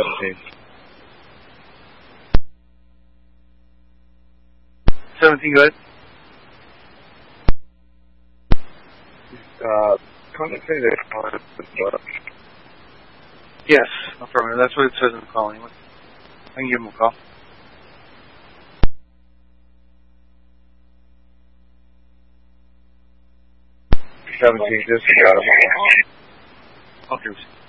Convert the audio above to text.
17. 17, go ahead. Contact say that client was Yes, affirmative. That's what it says in the call anyway. I can give him a call. 17, just got him. Okay.